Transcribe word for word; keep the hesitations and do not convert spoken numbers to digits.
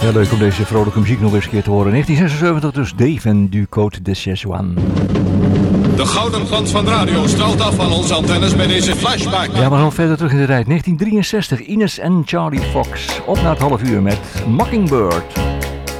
Ja, leuk om deze vrolijke muziek nog eens een keer te horen. negentien zesenzeventig dus Dave en du Côte de Szechuan. De gouden glans van de radio straalt af van onze antennes bij deze flashback. Ja, we gaan verder terug in de tijd. negentien drieënzestig, Ines en Charlie Fox. Op naar het half uur met Mockingbird.